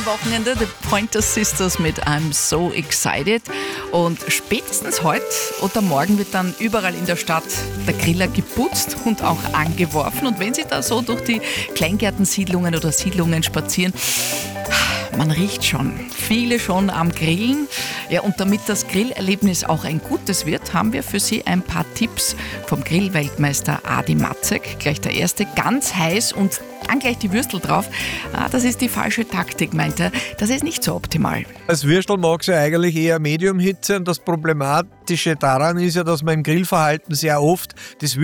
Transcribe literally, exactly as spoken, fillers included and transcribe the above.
Wochenende, The Pointer Sisters mit I'm So Excited. Und spätestens heute oder morgen wird dann überall in der Stadt der Griller geputzt und auch angeworfen. Und wenn Sie da so durch die Kleingärtensiedlungen oder Siedlungen spazieren, man riecht schon, viele schon am Grillen. Ja, und damit das Grillerlebnis auch ein gutes wird, haben wir für Sie ein paar Tipps vom Grillweltmeister Adi Matzek. Gleich der erste, ganz heiß und dann gleich die Würstel drauf. Ah, das ist die falsche Taktik, meint er. Das ist nicht so optimal. Als Würstel mag sie eigentlich eher Medium-Hitze und das Problematische daran ist ja, dass man im Grillverhalten sehr oft das